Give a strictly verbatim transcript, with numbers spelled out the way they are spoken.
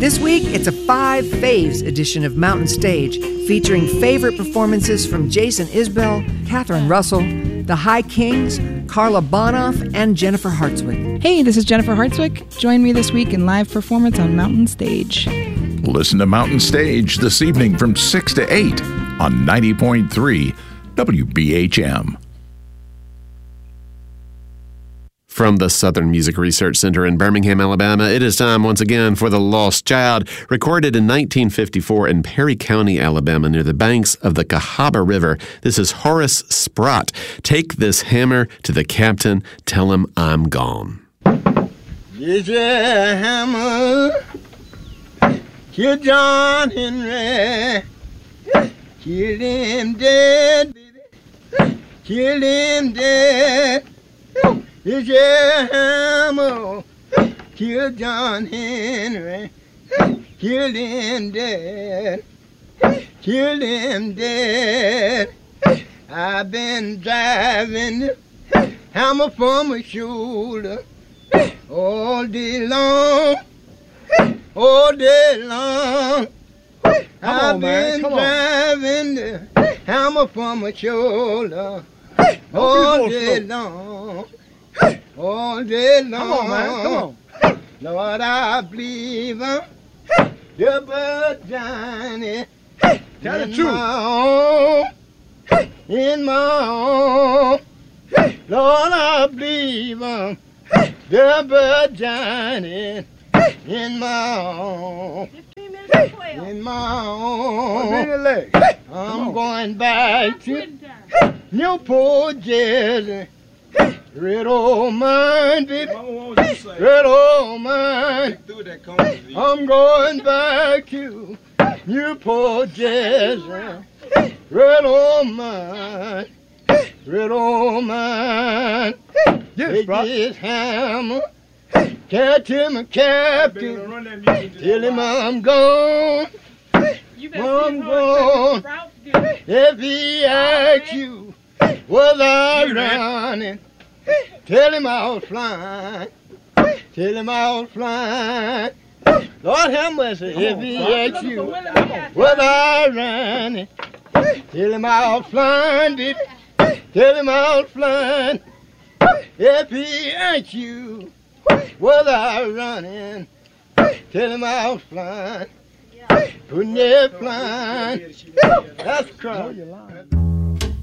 This week, it's a Five Faves edition of Mountain Stage, featuring favorite performances from Jason Isbell, Catherine Russell, the High Kings, Carla Bonoff, and Jennifer Hartswick. Hey, this is Jennifer Hartswick. Join me this week in live performance on Mountain Stage. Listen to Mountain Stage this evening from six to eight on ninety point three W B H M. From the Southern Music Research Center in Birmingham, Alabama, it is time once again for The Lost Child, recorded in nineteen fifty-four in Perry County, Alabama, near the banks of the Cahaba River. This is Horace Sprott. Take this hammer to the captain, tell him I'm gone. This a hammer, kill John Henry, kill him dead, baby, kill him dead. This a hammer, kill John Henry, kill him dead, kill him dead. I've been driving the hammer from my shoulder all day long, all day long. I've been driving the hammer from my shoulder all day long, all day long. Come on, man, come on. Lord, I believe I'm the bird Johnny. Tell the truth. In my own, Lord, I believe I'm the bird Johnny. In my own, in my own, I'm going back to Newport, Jersey. Red old mine, baby. Red old mine. I'm going back to Newport, Jersey. Red old mine. Red old mine. Take this hammer. Catch him a captain. Tell him I'm gone. I'm gone. If he asks you, was I running? Tell him I was flying. Tell him I was flying. Lord have mercy, if he asks you, was I running? Tell him I was flying, baby. Tell him I was flying. If he asks you, was I running? Tell him I was flying. Putting it flying. That's crying.